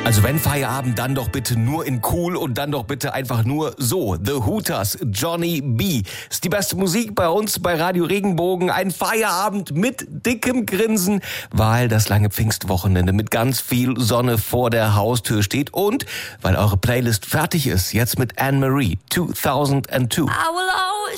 Also wenn Feierabend, dann doch bitte nur in cool und dann doch bitte einfach nur so. The Hooters, Johnny B. Ist die beste Musik bei uns bei Radio Regenbogen. Ein Feierabend mit dickem Grinsen, weil das lange Pfingstwochenende mit ganz viel Sonne vor der Haustür steht und weil eure Playlist fertig ist, jetzt mit Anne-Marie 2002.